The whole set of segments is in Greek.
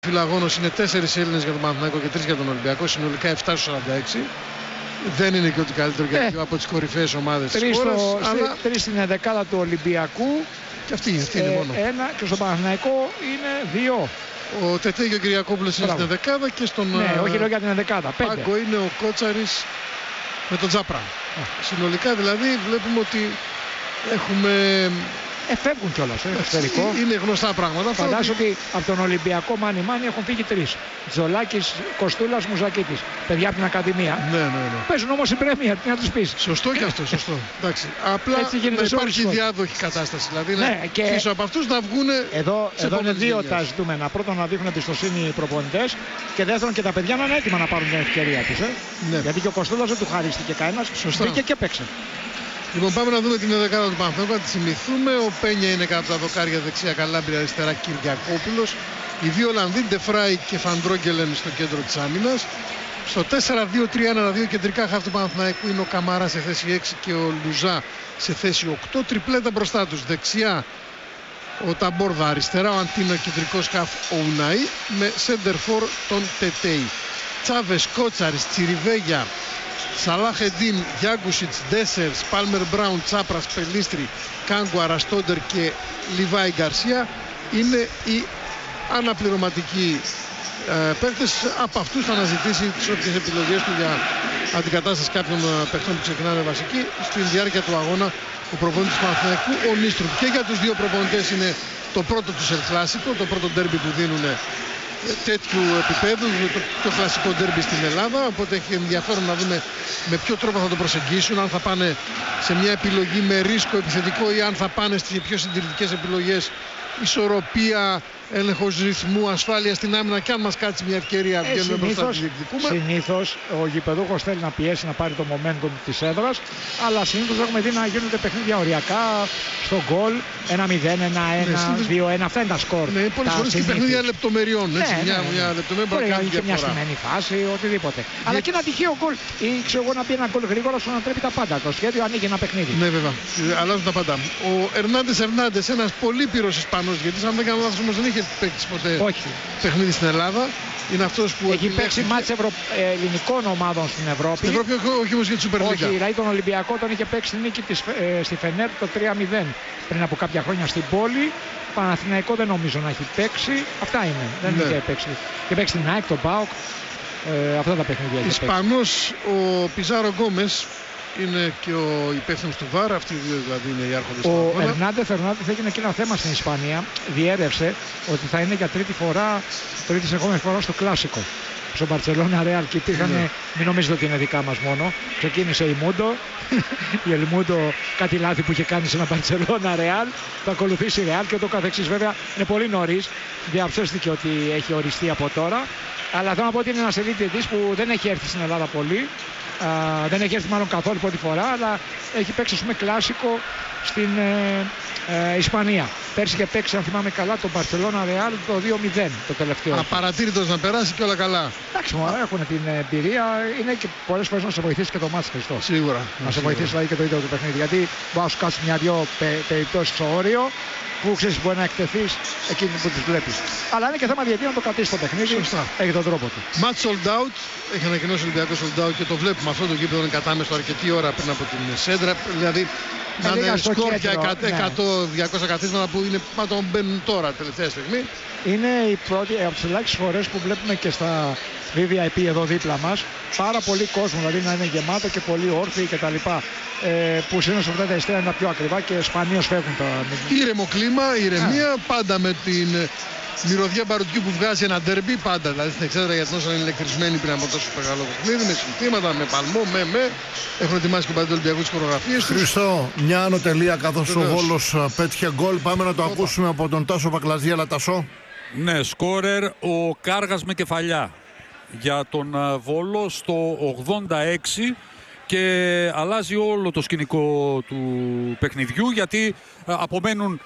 Φιλαγόνος είναι 4 Έλληνες για τον Παναθηναϊκό και 3 για τον Ολυμπιακό, συνολικά 7-46. Δεν είναι και ότι καλύτερο για δύο από τις κορυφαίες ομάδες της χώρας. Αλλά 3 στην ενδεκάδα του Ολυμπιακού. Και αυτή είναι μόνο. Ένα και στον Παναθηναϊκό είναι 2. Ο Τετέ και ο Κυριακόπουλος είναι στην ενδεκάδα και στον όχι λέω για την ενδεκάδα. πάγκο είναι ο Κότσαρης με τον Τζάπρα. Συνολικά δηλαδή βλέπουμε ότι έχουμε... Φεύγουν κιόλας, εξωτερικό. Είναι γνωστά πράγματα. Φαντάζομαι ότι από τον Ολυμπιακό Μάνι έχουν φύγει 3. Τζολάκης, Κοστούλας, Μουζακίτης. Παιδιά από την Ακαδημία. Ναι. Παίζουν όμως η Πρέμιερ, τι να τους πεις. Σωστό και αυτό, σωστό. Εντάξει. Απλά να υπάρχει διάδοχη κατάσταση. Δηλαδή και πίσω από αυτούς να βγουν. Εδώ είναι δύο τα ζητούμενα. Πρώτον, να δείχνουν εμπιστοσύνη οι προπονητές. Και δεύτερον, και τα παιδιά να είναι έτοιμα να πάρουν την ευκαιρία τους. Ναι. Γιατί και ο Κοστούλας δεν του χαρίστηκε κανένας. Μπήκε και παίξε. Λοιπόν, πάμε να δούμε την δεκάδα του Παναθηναϊκού, να τη θυμηθούμε. Ο Πένια είναι κάτω από τα δοκάρια δεξιά, Καλάμπρια αριστερά, Κυριακόπουλος. Οι δύο Ολλανδοί, Ντεφράι και Φαντρόγκελεν στο κέντρο της άμυνας. Στο 4-2-3-1-2 κεντρικά χαφ του Παναθηναϊκού είναι ο Καμαρά σε θέση 6 και ο Λουζά σε θέση 8. Τριπλέτα μπροστά τους. Δεξιά ο Ταμπόρδα, αριστερά ο Αντίνο, κεντρικός χαφ ο Ουνάι με σέντερ φορ τον Τετέι. Τσάβες, Κότσαρης, Τσιριβέγια, Σαλάχ-Εντίν, Γιάγκουσιτς, Ντέσερς, Πάλμερ Μπράουν, Τσάπρας, Πελίστρη, Κάγκου, Αραστόντερ και Λιβάη Γκαρσία είναι οι αναπληρωματικοί παίκτες. Από αυτούς θα αναζητήσει τις όποιες επιλογές του για αντικατάσταση κάποιων παίκτων που ξεκινάνε βασικοί στην διάρκεια του αγώνα. Ο προπονητής του Παναθηναϊκού, ο Νίστρου. Και για τους δύο προπονητές είναι το πρώτο τους El Clásico, το πρώτο ντέρμπι που δίνουν τέτοιου επίπεδου, το πιο κλασικό ντέρμπι στην Ελλάδα. Οπότε έχει ενδιαφέρον να δούμε με ποιο τρόπο θα το προσεγγίσουν. Αν θα πάνε σε μια επιλογή με ρίσκο επιθετικό ή αν θα πάνε στις πιο συντηρητικές επιλογές. Ισορροπία, έλεγχος ρυθμού, ασφάλεια στην άμυνα και αν μας κάτσει μια ευκαιρία βγαίνουμε μπροστά να διεκδικούμε. Συνήθως ο γηπεδούχος θέλει να πιέσει να πάρει το momentum της έδρας, αλλά συνήθως έχουμε δει να γίνονται παιχνίδια οριακά στο γκολ, 1-0, 1-1, 2-1, αυτά είναι τα σκορ. Ναι, πολλές φορές και παιχνίδια λεπτομεριών. Έτσι, μια λεπτομέρεια μπορεί να κάνει και μια στημένη φάση, οτιδήποτε. Αλλά και ένα τυχαίο γκολ ή ξέρω εγώ να πει ένα γκολ γρήγορα στο να τρέπει τα πάντα. Το σχέδιο ανοίγει ένα παιχνίδι. Ναι, βέβαια. Αλλάζουν τα πάντα. Ο Ερνάντες, ένας πολύ πυρός Ισπανός, γιατί αν δεν κάνω λάθος όμως δεν είχε παίξει ποτέ παιχνίδι στην Ελλάδα. Είναι αυτός που έχει παίξει μάτς ελληνικών ομάδων στην Ευρώπη. Στην Ευρώπη όχι όμως για τη Super League. Όχι, δηλαδή τον Ολυμπιακό τον είχε παίξει την νίκη στη Φενέρ το 3-0 πριν από κάποια χρόνια στην πόλη. Παναθηναϊκό δεν νομίζω να έχει παίξει. Αυτά είναι. Δεν είχε παίξει. Και παίξει την ΑΕΚ, τον ΠΑΟΚ. Αυτά τα παιχνίδια. Ισπανός ο Πιζάρο Γκόμες. Είναι και ο υπεύθυνος του ΒΑΡ, αυτοί οι δύο δηλαδή είναι οι άρχοντες του αγώνα. Ο Ερνάντεθ έγινε και ένα θέμα στην Ισπανία. Διέρευσε ότι θα είναι για τρίτη συνεχόμενη φορά στο κλάσικο. Στο Μπαρτσελόνα Ρεάλ και υπήρχαν, μην νομίζετε ότι είναι δικά μας μόνο. Ξεκίνησε η Μούντο, η Ελμούντο κάτι λάθη που είχε κάνει σε ένα Μπαρτσελόνα Ρεάλ. Θα ακολουθήσει η Ρεάλ και ούτω καθεξής. Βέβαια είναι πολύ νωρίς. Διαψεύστηκε ότι έχει οριστεί από τώρα. Αλλά θέλω να πω ότι είναι ένας ελίτης που δεν έχει έρθει στην Ελλάδα πολύ. Δεν έχει έρθει μάλλον καθόλου πρώτη φορά, αλλά έχει παίξει κλάσικο στην Ισπανία. Πέρσι είχε παίξει, αν θυμάμαι καλά, το Barcelona Real το 2-0 το τελευταίο. Απαρατήρητος να περάσει και όλα καλά. Εντάξει, έχουν την εμπειρία, είναι και πολλές φορές να σε βοηθήσει και το μάτς, Χριστό. Σίγουρα. Να σε βοηθήσει δηλαδή και το ίδιο το παιχνίδι. Γιατί μπορεί να σου κάτσει μια-δυο περιπτώσεις στο όριο που ξέρεις μπορεί να εκτεθείς εκείνη που τις βλέπεις. Αλλά είναι και θέμα διαιτή να το κρατήσει το παιχνίδι. Σωστά. Έχει τον τρόπο του. Match sold out. Έχει ανακοινώσει ο Ολυμπιακός sold out και το βλέπουμε αυτό το γήπεδο είναι κατάμεστο αρκετή ώρα πριν από την Σέντρα. Δηλαδή να είναι σκορ για 100-200 καθίσματα που είναι πάντων μπαίνουν τώρα τελευταία στιγμή. Είναι η πρώτη από τις ελάχιστες φορές που βλέπουμε και στα VVIP εδώ δίπλα μας πάρα πολύ κόσμο, δηλαδή να είναι γεμάτο και πολύ όρθιοι κτλ. Που συνήθως αυτά τα ειστέρια είναι πιο ακριβά και σπανίως φεύγουν τα. Ήρεμο κλίμα, ηρεμία, πάντα με την μυρωδιά μπαρουτιού που βγάζει ένα ντέρμπι, πάντα δηλαδή στην Εξέδρα για την όσο είναι ηλεκτρισμένη πριν από τόσο μεγάλο παιχνίδι, με συνθήματα, με παλμό, έχουν ετοιμάσει και παντού Ολυμπιακού τις χορογραφίες τους. Χριστό, μια ανωτελεία καθώς ο Βόλος πέτυχε γκολ. Πάμε να το ακούσουμε από τον Τάσο Πακλαζή. Αλλά Τάσο. Ναι, σκόρερ ο Κάργας με κεφαλιά για τον Βόλο στο 86 και αλλάζει όλο το σκηνικό του παιχνιδιού γιατί απομένουν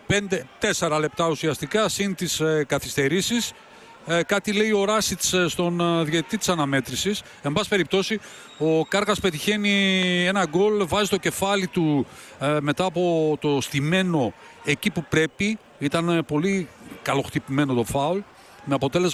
4 λεπτά ουσιαστικά συν τις καθυστερήσεις. Κάτι λέει ο Ράσιτς στον διαιτητή της αναμέτρησης. Εν πάση περιπτώσει ο Κάργας πετυχαίνει ένα γκολ, βάζει το κεφάλι του μετά από το στημένο εκεί που πρέπει. Ήταν πολύ καλοχτυπημένο το φάουλ. με αποτέλεσμα